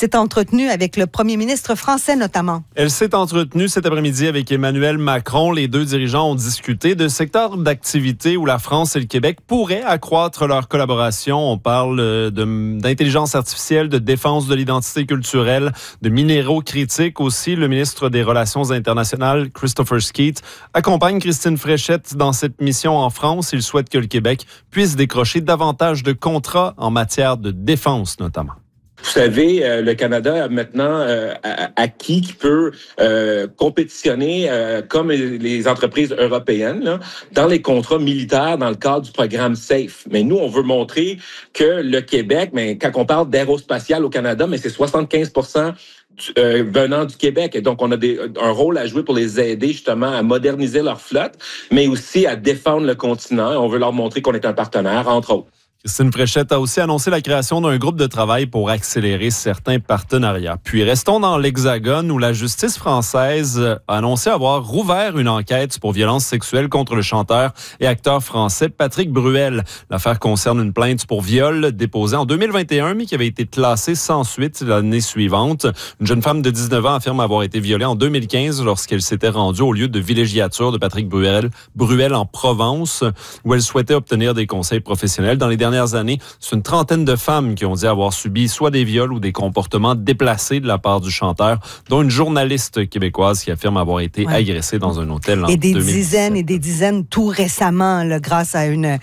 s'est entretenue avec le premier ministre français notamment. Elle s'est entretenue cet après-midi avec Emmanuel Macron. Les deux dirigeants ont discuté de secteurs d'activité où la France et le Québec pourraient accroître leur collaboration. On parle d'intelligence artificielle, de défense de l'identité culturelle, de minéraux critiques aussi. Le ministre des Relations internationales, Christopher Skeet, accompagne Christine Fréchette dans cette mission en France. Il souhaite que le Québec puisse décrocher davantage de contrats en matière de défense notamment. Vous savez, le Canada a maintenant acquis qui peut compétitionner comme les entreprises européennes là, dans les contrats militaires dans le cadre du programme SAFE. Mais nous, on veut montrer que le Québec, mais quand on parle d'aérospatial au Canada, mais c'est 75% venant du Québec. Et donc, on a un rôle à jouer pour les aider justement à moderniser leur flotte, mais aussi à défendre le continent. On veut leur montrer qu'on est un partenaire, entre autres. Christine Fréchette a aussi annoncé la création d'un groupe de travail pour accélérer certains partenariats. Puis restons dans l'Hexagone où la justice française a annoncé avoir rouvert une enquête pour violences sexuelles contre le chanteur et acteur français Patrick Bruel. L'affaire concerne une plainte pour viol déposée en 2021 mais qui avait été classée sans suite l'année suivante. Une jeune femme de 19 ans affirme avoir été violée en 2015 lorsqu'elle s'était rendue au lieu de villégiature de Patrick Bruel en Provence où elle souhaitait obtenir des conseils professionnels. Dans les dernières années, c'est une trentaine de femmes qui ont dit avoir subi soit des viols ou des comportements déplacés de la part du chanteur, dont une journaliste québécoise qui affirme avoir été agressée dans un hôtel en 2017. Et des dizaines et des dizaines tout récemment, là, grâce à une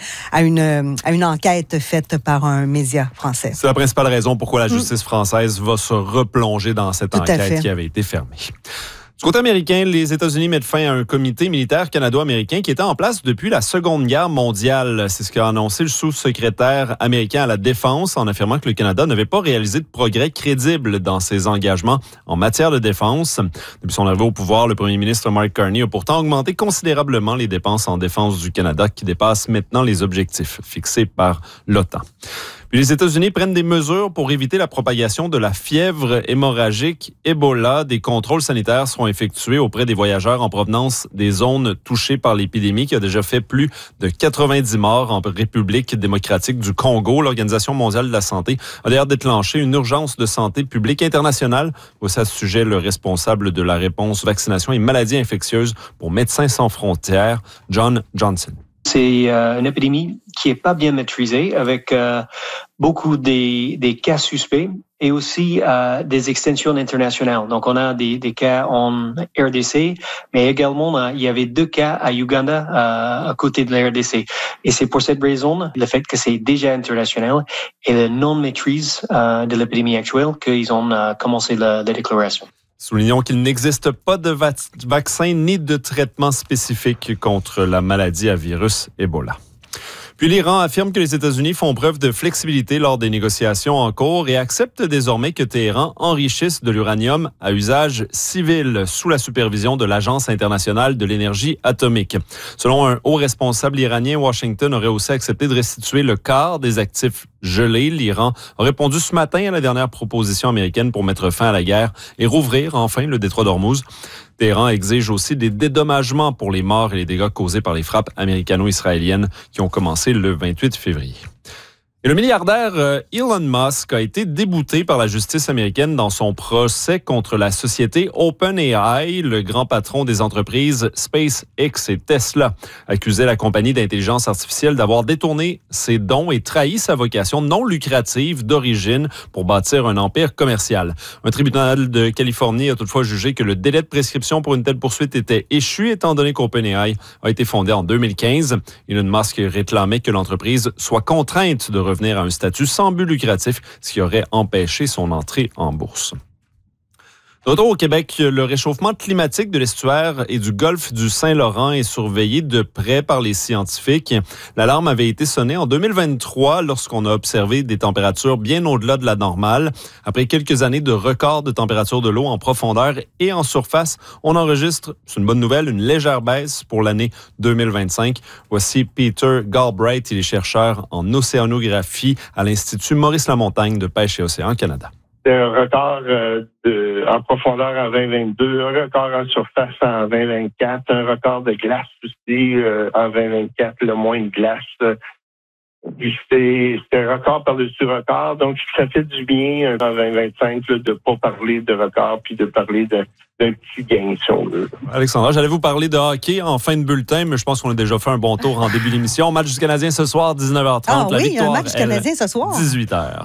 enquête faite par un média français. C'est la principale raison pourquoi la justice française va se replonger dans cette enquête qui avait été fermée. Du côté américain, les États-Unis mettent fin à un comité militaire canado-américain qui était en place depuis la Seconde Guerre mondiale. C'est ce qu'a annoncé le sous-secrétaire américain à la Défense en affirmant que le Canada n'avait pas réalisé de progrès crédibles dans ses engagements en matière de défense. Depuis son arrivée au pouvoir, le premier ministre Mark Carney a pourtant augmenté considérablement les dépenses en défense du Canada qui dépassent maintenant les objectifs fixés par l'OTAN. Puis les États-Unis prennent des mesures pour éviter la propagation de la fièvre hémorragique Ebola. Des contrôles sanitaires seront effectués auprès des voyageurs en provenance des zones touchées par l'épidémie qui a déjà fait plus de 90 morts en République démocratique du Congo. L'Organisation mondiale de la santé a d'ailleurs déclenché une urgence de santé publique internationale. Voici à ce sujet le responsable de la réponse vaccination et maladies infectieuses pour Médecins sans frontières, John Johnson. C'est une épidémie qui n'est pas bien maîtrisée avec beaucoup des cas suspects et aussi des extensions internationales. Donc, on a des cas en RDC, mais également, il y avait 2 cas à Uganda à côté de la RDC. Et c'est pour cette raison, le fait que c'est déjà international et la non-maîtrise de l'épidémie actuelle qu'ils ont commencé la déclaration. Soulignons qu'il n'existe pas de vaccin ni de traitement spécifique contre la maladie à virus Ebola. Puis l'Iran affirme que les États-Unis font preuve de flexibilité lors des négociations en cours et accepte désormais que Téhéran enrichisse de l'uranium à usage civil sous la supervision de l'Agence internationale de l'énergie atomique. Selon un haut responsable iranien, Washington aurait aussi accepté de restituer le quart des actifs gelés. L'Iran a répondu ce matin à la dernière proposition américaine pour mettre fin à la guerre et rouvrir enfin le détroit d'Ormuz. Téhéran exige aussi des dédommagements pour les morts et les dégâts causés par les frappes américano-israéliennes qui ont commencé le 28 février. Et le milliardaire Elon Musk a été débouté par la justice américaine dans son procès contre la société OpenAI. Le grand patron des entreprises SpaceX et Tesla accusait la compagnie d'intelligence artificielle d'avoir détourné ses dons et trahi sa vocation non lucrative d'origine pour bâtir un empire commercial. Un tribunal de Californie a toutefois jugé que le délai de prescription pour une telle poursuite était échu étant donné qu'OpenAI a été fondé en 2015. Elon Musk réclamait que l'entreprise soit contrainte de revenir à un statut sans but lucratif, ce qui aurait empêché son entrée en bourse. De retour au Québec, le réchauffement climatique de l'estuaire et du golfe du Saint-Laurent est surveillé de près par les scientifiques. L'alarme avait été sonnée en 2023 lorsqu'on a observé des températures bien au-delà de la normale. Après quelques années de records de température de l'eau en profondeur et en surface, on enregistre, c'est une bonne nouvelle, une légère baisse pour l'année 2025. Voici Peter Galbraith, il est chercheur en océanographie à l'Institut Maurice Lamontagne de Pêche et Océan Canada. C'est un record en profondeur en 2022, un record en surface en 2024, un record de glace aussi en 2024, le moins de glace C'était record par-dessus record. Donc, ça fait du bien dans 2025 de ne pas parler de record puis de parler d'un petit gain, si on veut. Alexandra, j'allais vous parler de hockey en fin de bulletin, mais je pense qu'on a déjà fait un bon tour en début d'émission. Match du Canadien ce soir, 19h30. Ah la oui, victoire, un match du Canadien ce soir. 18h.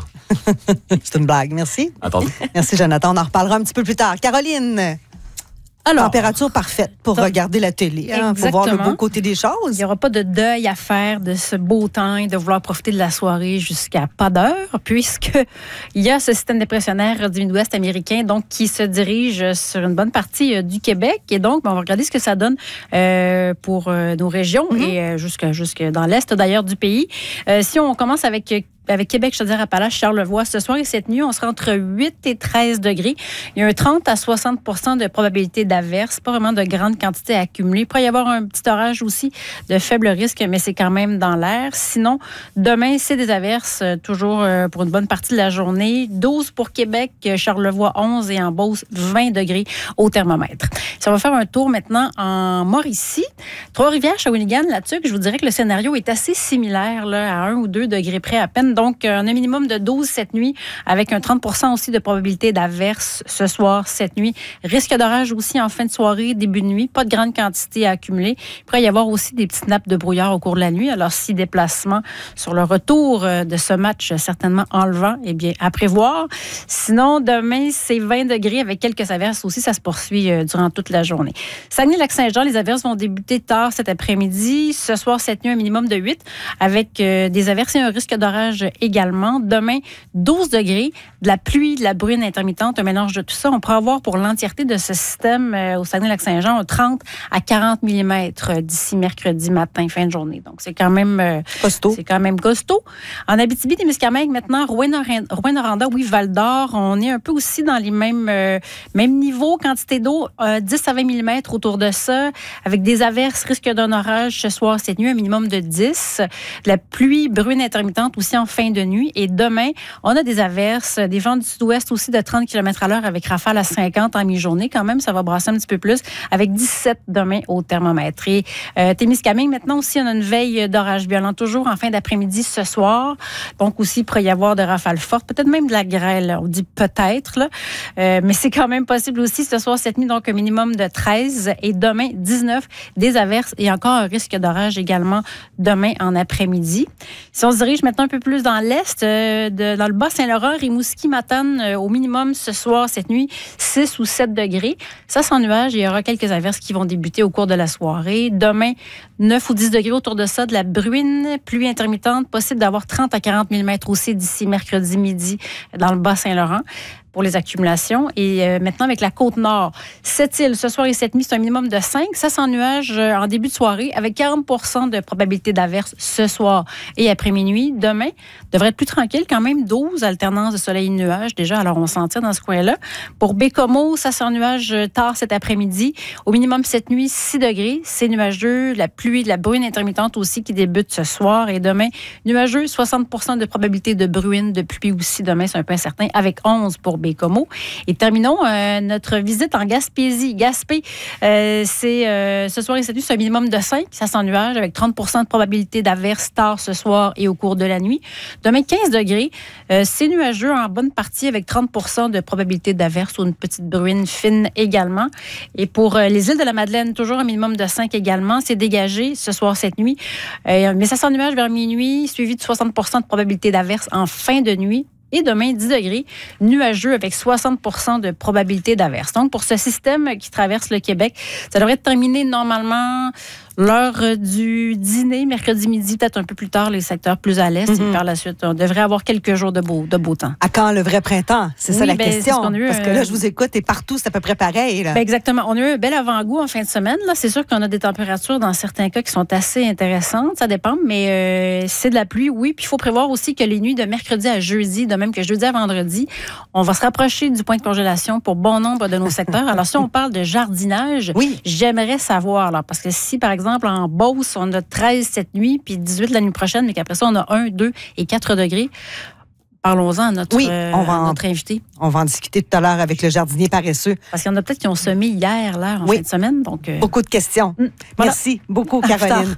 C'est une blague, merci. Attendez. Merci, Jonathan. On en reparlera un petit peu plus tard. Caroline, Alors, température parfaite pour regarder la télé. Il faut voir le beau côté des choses. Il n'y aura pas de deuil à faire de ce beau temps et de vouloir profiter de la soirée jusqu'à pas d'heure, puisqu'il y a ce système dépressionnaire du Midwest américain donc, qui se dirige sur une bonne partie du Québec. Et donc, on va regarder ce que ça donne pour nos régions et jusque dans l'est d'ailleurs du pays. Si on commence avec Québec, Chaudière-Appalaches, Charlevoix, ce soir et cette nuit, on sera entre 8 et 13 degrés. Il y a un 30 à 60 % de probabilité d'averse, pas vraiment de grande quantité accumulée. Il pourrait y avoir un petit orage aussi de faible risque, mais c'est quand même dans l'air. Sinon, demain, c'est des averses, toujours pour une bonne partie de la journée. 12 pour Québec, Charlevoix 11 et en Beauce 20 degrés au thermomètre. Si on va faire un tour maintenant en Mauricie, Trois-Rivières, Shawinigan, là-dessus, je vous dirais que le scénario est assez similaire là, à 1 ou 2 degrés près à peine. Donc, un minimum de 12 cette nuit, avec un 30 % aussi de probabilité d'averse ce soir, cette nuit. Risque d'orage aussi en fin de soirée, début de nuit. Pas de grande quantité à accumuler. Il pourrait y avoir aussi des petites nappes de brouillard au cours de la nuit. Alors, si déplacement sur le retour de ce match certainement enlevant, eh bien, à prévoir. Sinon, demain, c'est 20 degrés avec quelques averses aussi. Ça se poursuit durant toute la journée. Saguenay-Lac-Saint-Jean, les averses vont débuter tard cet après-midi. Ce soir, cette nuit, un minimum de 8 avec des averses et un risque d'orage également. Demain, 12 degrés, de la pluie, de la bruine intermittente, un mélange de tout ça. On pourra avoir pour l'entièreté de ce système au Saguenay-Lac-Saint-Jean un 30 à 40 mm d'ici mercredi matin, fin de journée. Donc, c'est quand même costaud. C'est quand même costaud. En Abitibi-Témiscamingue, maintenant, Rouyn-Noranda, oui, Val-d'Or, on est un peu aussi dans les mêmes niveaux, quantité d'eau, 10 à 20 mm autour de ça, avec des averses, risque d'un orage ce soir, cette nuit, un minimum de 10. De la pluie, bruine intermittente aussi en fin de nuit. Et demain, on a des averses, des vents du sud-ouest aussi de 30 km/h avec rafale à 50 en mi-journée. Quand même, ça va brasser un petit peu plus avec 17 demain au thermomètre. Et Témiscamingue, maintenant aussi, on a une veille d'orage violent toujours en fin d'après-midi ce soir. Donc aussi, il pourrait y avoir de rafales fortes, peut-être même de la grêle. On dit peut-être, là. Mais c'est quand même possible aussi ce soir, cette nuit, donc un minimum de 13 et demain, 19, des averses et encore un risque d'orage également demain en après-midi. Si on se dirige maintenant un peu plus dans l'est, dans le Bas-Saint-Laurent, Rimouski, Matane, au minimum ce soir, cette nuit, 6 ou 7 degrés. Ça, sans nuage, il y aura quelques averses qui vont débuter au cours de la soirée. Demain, 9 ou 10 degrés autour de ça, de la bruine, pluie intermittente, possible d'avoir 30 à 40 mm aussi d'ici mercredi midi dans le Bas-Saint-Laurent pour les accumulations. Et maintenant, avec la Côte-Nord, Sept-Îles, ce soir et cette nuit, c'est un minimum de 5. Ça, sans nuage en début de soirée, avec 40 % de probabilité d'averse ce soir et après minuit. Demain, devrait être plus tranquille, quand même 12, alternance de soleil et de nuages. Déjà, alors on s'en tire dans ce coin-là. Pour Bécomo, ça, sans nuage tard cet après-midi. Au minimum cette nuit, 6 degrés. C'est nuageux, la pluie, de la bruine intermittente aussi qui débute ce soir. Et demain, nuageux, 60 % de probabilité de bruine, de pluie aussi. Demain, c'est un peu incertain, avec 11 pour Bécomo. Et terminons notre visite en Gaspésie. Gaspé, c'est ce soir et cette nuit, c'est un minimum de 5. Ça sent nuage avec 30 % de probabilité d'averse tard ce soir et au cours de la nuit. Demain, 15 degrés. C'est nuageux en bonne partie avec 30 % de probabilité d'averse ou une petite bruine fine également. Et pour les îles de la Madeleine, toujours un minimum de 5 également. C'est dégagé ce soir, cette nuit. Mais ça sent nuage vers minuit, suivi de 60 % de probabilité d'averse en fin de nuit. Et demain, 10 degrés, nuageux avec 60 % de probabilité d'averse. Donc, pour ce système qui traverse le Québec, ça devrait être terminé normalement l'heure du dîner, mercredi midi, peut-être un peu plus tard, les secteurs plus à l'est. Et par la suite, on devrait avoir quelques jours de beau temps. À quand le vrai printemps? C'est ça la question. Parce que là, je vous écoute et partout, c'est à peu près pareil. Là. Ben exactement. On a eu un bel avant-goût en fin de semaine. Là, c'est sûr qu'on a des températures dans certains cas qui sont assez intéressantes. Ça dépend, mais c'est de la pluie, oui. Puis il faut prévoir aussi que les nuits de mercredi à jeudi, de même que jeudi à vendredi, on va se rapprocher du point de congélation pour bon nombre de nos secteurs. Alors, si on parle de jardinage, j'aimerais savoir, là, parce que si, par exemple, en Beauce, on a 13 cette nuit, puis 18 la nuit prochaine, mais qu'après ça, on a 1, 2 et 4 degrés. Parlons-en à notre, notre invité. On va en discuter tout à l'heure avec le jardinier paresseux. Parce qu'il y en a peut-être qui ont semé hier, là, en fin de semaine. Donc, beaucoup de questions. Voilà. Merci beaucoup, Caroline.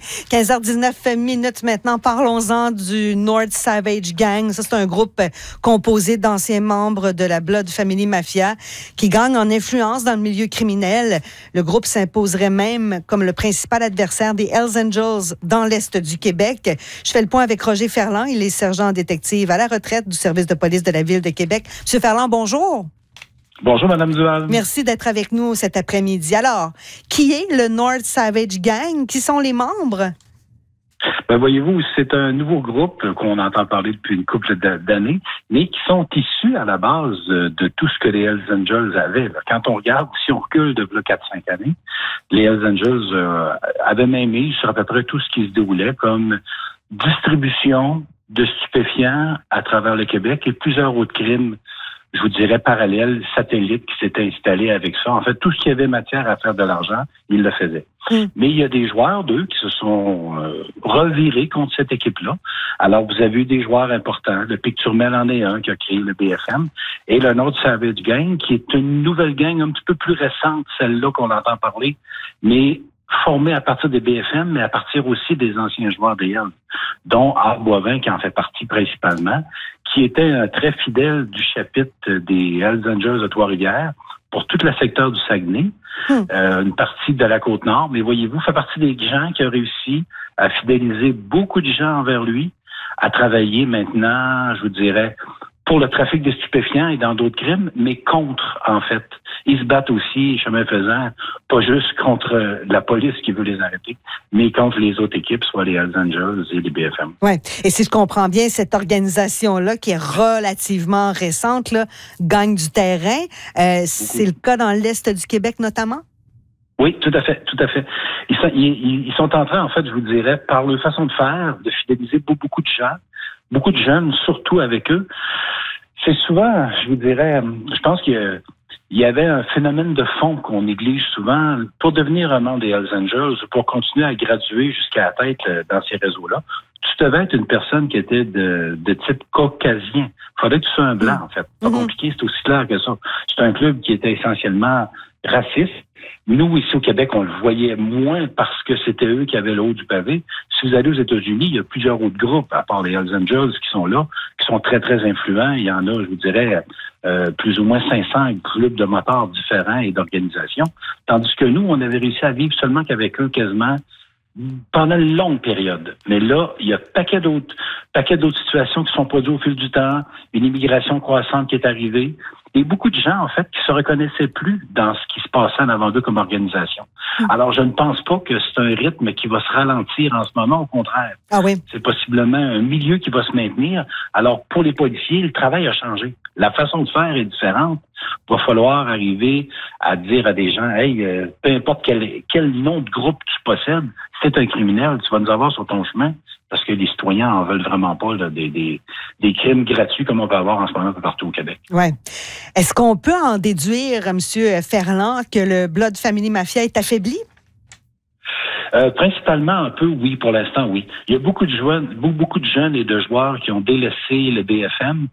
15h19 maintenant. Parlons-en du North Savage Gang. Ça, c'est un groupe composé d'anciens membres de la Blood Family Mafia qui gagne en influence dans le milieu criminel. Le groupe s'imposerait même comme le principal adversaire des Hells Angels dans l'Est du Québec. Je fais le point avec Roger Ferland. Il est sergent détective à la retraite du service de police de la Ville de Québec. Monsieur Ferland, bonjour. Bonjour, Mme Duval. Merci d'être avec nous cet après-midi. Alors, qui est le North Savage Gang? Qui sont les membres? Ben, voyez-vous, c'est un nouveau groupe qu'on entend parler depuis une couple d'années, mais qui sont issus à la base de tout ce que les Hells Angels avaient. Quand on regarde, si on recule de 4-5 années, les Hells Angels avaient même mis sur à peu près tout ce qui se déroulait comme distribution de stupéfiants à travers le Québec et plusieurs autres crimes, je vous dirais, parallèles, satellites qui s'étaient installés avec ça. En fait, tout ce qui avait matière à faire de l'argent, ils le faisaient. Mais il y a des joueurs, d'eux, qui se sont revirés contre cette équipe-là. Alors, vous avez eu des joueurs importants. Le Picturmel en est un qui a créé le BFM. Et le North Savage Gang, qui est une nouvelle gang un petit peu plus récente, celle-là qu'on entend parler, mais formée à partir des BFM, mais à partir aussi des anciens joueurs des Hells, dont Art Boivin, qui en fait partie principalement, qui était un très fidèle du chapitre des Hells Angels de Trois-Rivières pour tout le secteur du Saguenay, une partie de la Côte-Nord. Mais voyez-vous, fait partie des gens qui ont réussi à fidéliser beaucoup de gens envers lui, à travailler maintenant, je vous dirais, pour le trafic de stupéfiants et dans d'autres crimes, mais contre, en fait. Ils se battent aussi, chemin faisant, pas juste contre la police qui veut les arrêter, mais contre les autres équipes, soit les Hells Angels et les BFM. Oui. Et si je comprends bien, cette organisation-là, qui est relativement récente, là, gagne du terrain. C'est le cas dans l'Est du Québec, notamment? Oui, tout à fait, tout à fait. Ils sont en train, en fait, je vous dirais, par leur façon de faire, de fidéliser beaucoup de gens, beaucoup de jeunes, surtout avec eux. C'est souvent, je vous dirais, je pense qu'il y avait un phénomène de fond qu'on néglige souvent. Pour devenir un membre des Hells Angels, pour continuer à graduer jusqu'à la tête dans ces réseaux-là, tu devais être une personne qui était de type caucasien. Il fallait que tu sois un blanc, en fait. Pas compliqué, c'est aussi clair que ça. C'est un club qui était essentiellement raciste. Nous, ici au Québec, on le voyait moins parce que c'était eux qui avaient le haut du pavé. Si vous allez aux États-Unis, il y a plusieurs autres groupes, à part les Hells Angels, qui sont là, qui sont très, très influents. Il y en a, je vous dirais, plus ou moins 500 clubs de motards différents et d'organisations. Tandis que nous, on avait réussi à vivre seulement qu'avec eux quasiment pendant une longue période. Mais là, il y a paquet d'autres situations qui sont produites au fil du temps, une immigration croissante qui est arrivée, et beaucoup de gens, en fait, qui se reconnaissaient plus dans ce qui se passait en avant d'eux comme organisation. Alors, je ne pense pas que c'est un rythme qui va se ralentir en ce moment, au contraire. Ah oui. C'est possiblement un milieu qui va se maintenir. Alors, pour les policiers, le travail a changé. La façon de faire est différente. Il va falloir arriver à dire à des gens, hey, peu importe quel nom de groupe tu possèdes, si t'es un criminel, tu vas nous avoir sur ton chemin, parce que les citoyens en veulent vraiment pas là, des crimes gratuits comme on peut avoir en ce moment un peu partout au Québec. Ouais. Est-ce qu'on peut en déduire, M. Ferland, que le Blood Family Mafia est affaibli? Principalement un peu, oui, pour l'instant, oui. Il y a beaucoup de jeunes et de joueurs qui ont délaissé le BFM.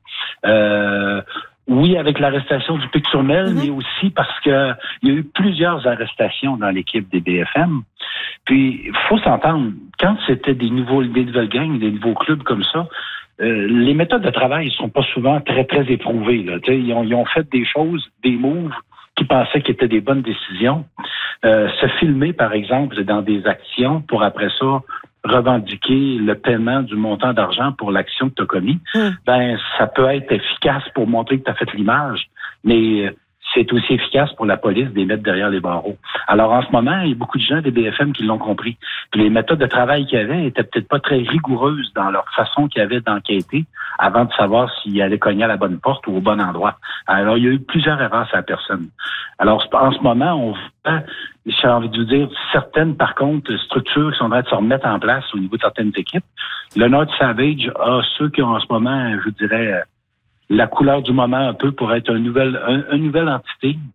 Oui, avec l'arrestation du Picturmel, mais aussi parce que il y a eu plusieurs arrestations dans l'équipe des BFM. Puis, il faut s'entendre, quand c'était des nouvelles gangs, des nouveaux clubs comme ça, les méthodes de travail ne sont pas souvent très, très éprouvées. Là. Ils ont fait des choses, des moves qui pensaient qu'ils étaben, des bonnes décisions. Se filmer, par exemple, dans des actions pour après ça revendiquer le paiement du montant d'argent pour l'action que tu as commis, ben ça peut être efficace pour montrer que tu as fait l'image, mais c'est aussi efficace pour la police de les mettre derrière les barreaux. Alors en ce moment, il y a beaucoup de gens des BFM qui l'ont compris. Puis les méthodes de travail qu'ils avaient étaient peut-être pas très rigoureuses dans leur façon qu'ils avaient d'enquêter avant de savoir s'ils allaient cogner à la bonne porte ou au bon endroit. Alors il y a eu plusieurs erreurs à la personne. Alors en ce moment, on voit, j'ai envie de vous dire, certaines, par contre, structures qui sont en train de se remettre en place au niveau de certaines équipes. Le North Savage a ceux qui ont en ce moment, je vous dirais, la couleur du moment un peu pour être une nouvelle entité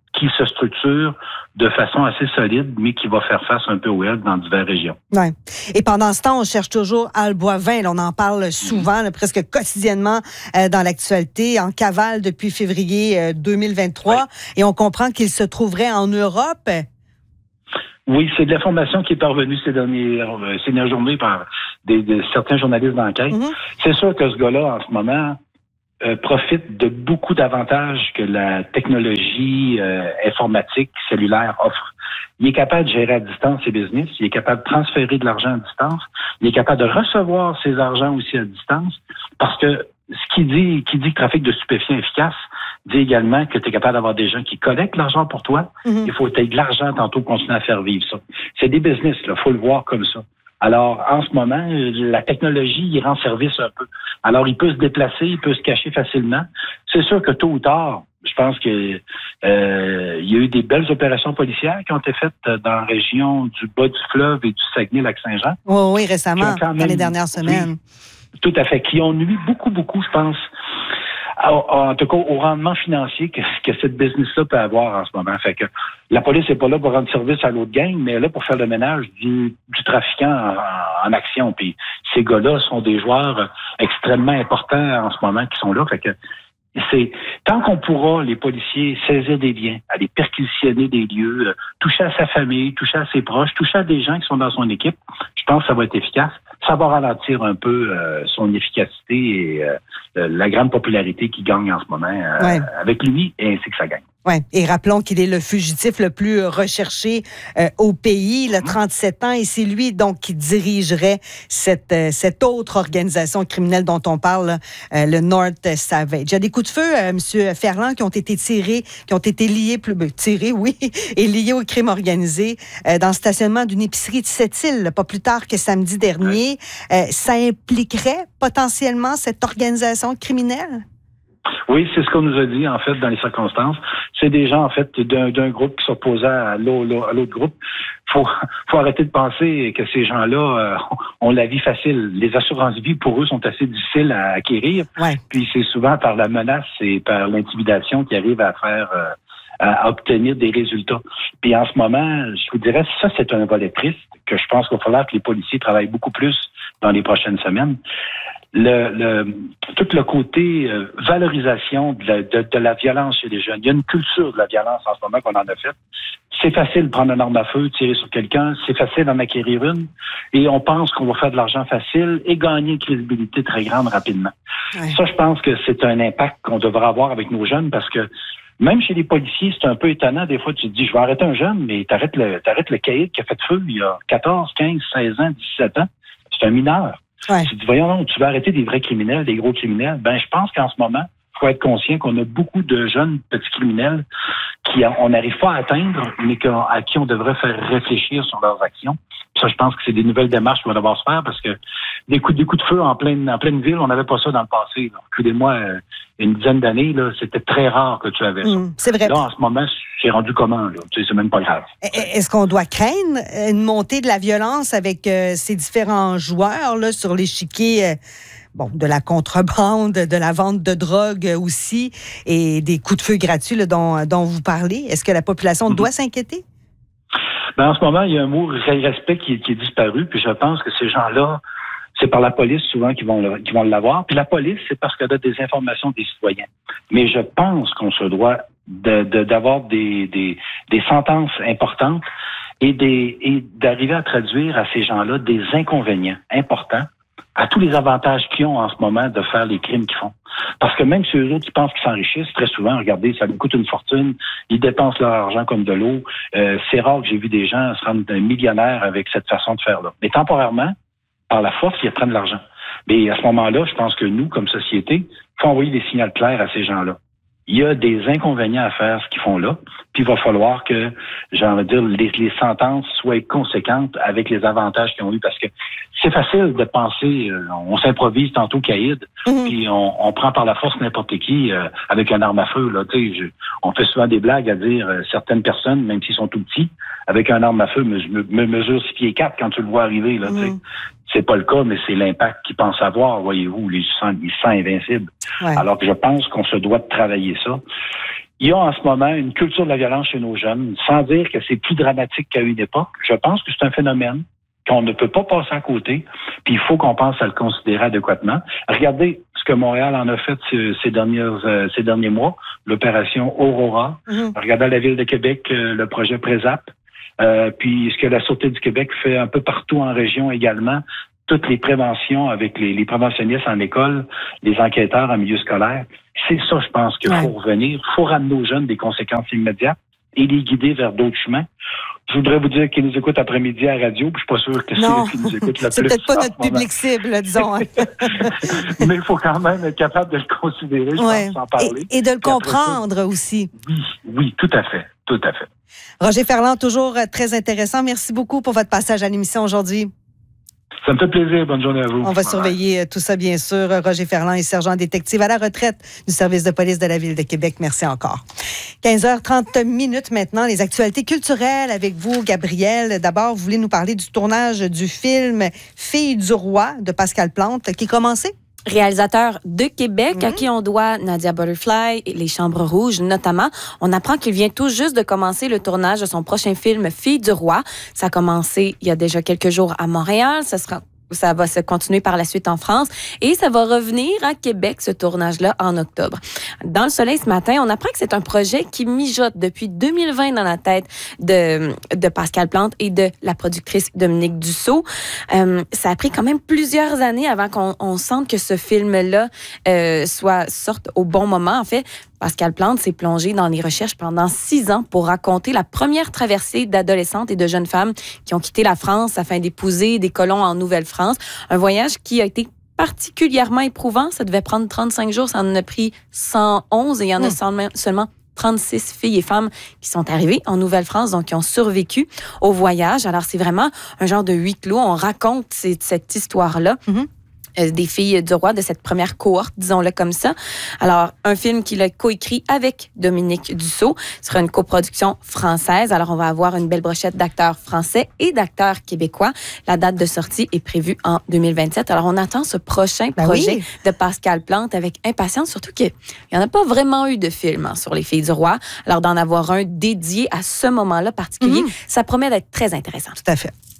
qui se structure de façon assez solide, mais qui va faire face un peu au help dans diverses régions. Ouais. Et pendant ce temps, on cherche toujours Al Boivin. Là, on en parle souvent, là, presque quotidiennement dans l'actualité, en cavale depuis février 2023. Ouais. Et on comprend qu'il se trouverait en Europe. Oui, c'est de l'information qui est parvenue ces dernières journées par certains journalistes d'enquête. C'est sûr que ce gars-là, en ce moment, profite de beaucoup d'avantages que la technologie informatique cellulaire offre. Il est capable de gérer à distance ses business, il est capable de transférer de l'argent à distance, il est capable de recevoir ses argents aussi à distance, parce que ce qui dit trafic de stupéfiants efficace, dit également que tu es capable d'avoir des gens qui collectent l'argent pour toi. Il faut que tu aies de l'argent tantôt pour continuer à faire vivre ça. C'est des business, il faut le voir comme ça. Alors, en ce moment, la technologie, il rend service un peu. Alors, il peut se déplacer, il peut se cacher facilement. C'est sûr que tôt ou tard, je pense que il y a eu des belles opérations policières qui ont été faites dans la région du bas du fleuve et du Saguenay-Lac-Saint-Jean. Oui, récemment, dans les dernières semaines. Oui, tout à fait, qui ont nuit beaucoup, je pense, en tout cas au rendement financier que cette business-là peut avoir en ce moment. Fait que la police n'est pas là pour rendre service à l'autre gang, mais elle est là pour faire le ménage du trafiquant en action. Puis ces gars-là sont des joueurs extrêmement importants en ce moment qui sont là. Fait que c'est tant qu'on pourra, les policiers, saisir des biens, aller perquisitionner des lieux, toucher à sa famille, toucher à ses proches, toucher à des gens qui sont dans son équipe, je pense que ça va être efficace. Ça va ralentir un peu son efficacité et la grande popularité qu'il gagne en ce moment avec lui et ainsi que ça gagne. Ouais. Et rappelons qu'il est le fugitif le plus recherché au pays, le 37 ans, et c'est lui donc qui dirigerait cette autre organisation criminelle dont on parle, le North Savage. Il y a des coups de feu, M. Ferland, qui ont été tirés, qui ont été liés, et liés au crime organisé dans le stationnement d'une épicerie de Sept-Îles, pas plus tard que samedi dernier. Ça impliquerait potentiellement cette organisation criminelle? Oui, c'est ce qu'on nous a dit, en fait, dans les circonstances. C'est des gens, en fait, d'un groupe qui s'opposait à l'autre groupe. Faut arrêter de penser que ces gens-là ont la vie facile. Les assurances-vie, pour eux, sont assez difficiles à acquérir. Ouais. Puis c'est souvent par la menace et par l'intimidation qu'ils arrivent à faire... à obtenir des résultats. Puis en ce moment, je vous dirais, ça, c'est un volet triste que je pense qu'il va falloir que les policiers travaillent beaucoup plus dans les prochaines semaines. Tout le côté valorisation de la violence chez les jeunes. Il y a une culture de la violence en ce moment qu'on en a faite. C'est facile de prendre une arme à feu, tirer sur quelqu'un, c'est facile d'en acquérir une, et on pense qu'on va faire de l'argent facile et gagner une crédibilité très grande rapidement. Ouais. Ça, je pense que c'est un impact qu'on devrait avoir avec nos jeunes, parce que même chez les policiers, c'est un peu étonnant. Des fois, tu te dis, je vais arrêter un jeune, mais t'arrêtes le caïd qui a fait feu il y a 14, 15, 16 ans, 17 ans. C'est un mineur. Ouais. Tu te dis, voyons, non, tu vas arrêter des vrais criminels, des gros criminels. Ben, je pense qu'en ce moment, il faut être conscient qu'on a beaucoup de jeunes petits criminels on n'arrive pas à atteindre, mais à qui on devrait faire réfléchir sur leurs actions. Ça, je pense que c'est des nouvelles démarches qui vont devoir se faire, parce que des coups de feu en pleine ville, on n'avait pas ça dans le passé. Excusez-moi, une dizaine d'années, là, c'était très rare que tu avais ça. C'est vrai. Là, en ce moment, c'est rendu comment? Là? Tu sais, c'est même pas grave. Est-ce qu'on doit craindre une montée de la violence avec ces différents joueurs là, sur l'échiquier de la contrebande, de la vente de drogue aussi, et des coups de feu gratuits là, dont vous parlez? Est-ce que la population doit s'inquiéter? Ben, en ce moment, il y a un mot respect qui est disparu, puis je pense que ces gens-là, c'est par la police souvent qui vont l'avoir. Puis la police, c'est parce qu'elle a des informations des citoyens. Mais je pense qu'on se doit d'avoir des sentences importantes et d'arriver à traduire à ces gens-là des inconvénients importants à tous les avantages qu'ils ont en ce moment de faire les crimes qu'ils font. Parce que même si eux autres, ils pensent qu'ils s'enrichissent, très souvent, regardez, ça nous coûte une fortune, ils dépensent leur argent comme de l'eau. C'est rare que j'ai vu des gens se rendre millionnaires avec cette façon de faire-là. Mais temporairement, par la force, ils prennent de l'argent. Mais à ce moment-là, je pense que nous, comme société, il faut envoyer des signaux clairs à ces gens-là. Il y a des inconvénients à faire ce qu'ils font là, puis il va falloir que, les sentences soient conséquentes avec les avantages qu'ils ont eu, parce que c'est facile de penser, on s'improvise tantôt caïd, puis on prend par la force n'importe qui avec une arme à feu. Là, on fait souvent des blagues à dire certaines personnes, même s'ils sont tout petits, avec une arme à feu, mesure 6 pieds 4 quand tu le vois arriver. Là, c'est pas le cas, mais c'est l'impact qu'ils pensent avoir, voyez-vous, ils se sentent invincibles. Ouais. Alors que je pense qu'on se doit de travailler ça. il y a en ce moment une culture de la violence chez nos jeunes, sans dire que c'est plus dramatique qu'à une époque. Je pense que c'est un phénomène qu'on ne peut pas passer à côté, puis il faut qu'on pense à le considérer adéquatement. Regardez ce que Montréal en a fait ces derniers mois, l'opération Aurora. Regardez la Ville de Québec, le projet Présap, puis ce que la Sûreté du Québec fait un peu partout en région également, toutes les préventions avec les préventionnistes en école, les enquêteurs en milieu scolaire. C'est ça, je pense, qu'il faut revenir. Il faut ramener aux jeunes des conséquences immédiates et les guider vers d'autres chemins. Je voudrais vous dire qu'ils nous écoutent après-midi à la radio, puis je suis pas sûr que c'est eux qui nous écoutent le plus. C'est peut-être pas notre public cible, disons. Hein. Mais il faut quand même être capable de le considérer, je pense, sans parler. Et de le comprendre aussi. Oui, tout à fait, tout à fait. Roger Ferland, toujours très intéressant. Merci beaucoup pour votre passage à l'émission aujourd'hui. Ça me fait plaisir. Bonne journée à vous. On va surveiller tout ça, bien sûr. Roger Ferland est sergent détective à la retraite du service de police de la Ville de Québec. Merci encore. 15h30 maintenant, les actualités culturelles avec vous, Gabrielle. D'abord, vous voulez nous parler du tournage du film Filles du roi de Pascal Plante qui est commencé? Réalisateur de Québec, à qui on doit Nadia Butterfly et Les Chambres Rouges notamment. On apprend qu'il vient tout juste de commencer le tournage de son prochain film Filles du roi. Ça a commencé il y a déjà quelques jours à Montréal. Ça va se continuer par la suite en France et ça va revenir à Québec, ce tournage-là, en octobre. Dans Le Soleil ce matin, on apprend que c'est un projet qui mijote depuis 2020 dans la tête de Pascal Plante et de la productrice Dominique Dussault. Ça a pris quand même plusieurs années avant qu'on sente que ce film-là sorte au bon moment. En fait, Pascal Plante s'est plongé dans les recherches pendant 6 ans pour raconter la première traversée d'adolescentes et de jeunes femmes qui ont quitté la France afin d'épouser des colons en Nouvelle-France. Un voyage qui a été particulièrement éprouvant. Ça devait prendre 35 jours. Ça en a pris 111 et il y en a seulement 36 filles et femmes qui sont arrivées en Nouvelle-France, donc qui ont survécu au voyage. Alors, c'est vraiment un genre de huis clos. On raconte cette histoire-là. Des filles du roi, de cette première cohorte, disons-le comme ça. Alors, un film qu'il a coécrit avec Dominique Dussault. Ce sera une coproduction française. Alors, on va avoir une belle brochette d'acteurs français et d'acteurs québécois. La date de sortie est prévue en 2027. Alors, on attend ce prochain projet de Pascal Plante avec impatience, surtout qu'il n'y en a pas vraiment eu de film sur les filles du roi. Alors, d'en avoir un dédié à ce moment-là particulier, ça promet d'être très intéressant. Tout à fait.